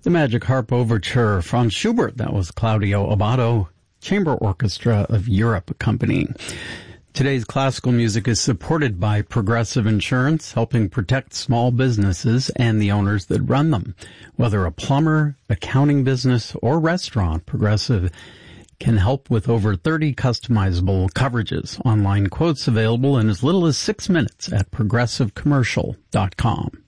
The Magic Harp Overture from Schubert. That was Claudio Abbado, Chamber Orchestra of Europe accompanying. Today's classical music is supported by Progressive Insurance, helping protect small businesses and the owners that run them. Whether a plumber, accounting business, or restaurant, Progressive can help with over 30 customizable coverages. Online quotes available in as little as 6 minutes at progressivecommercial.com.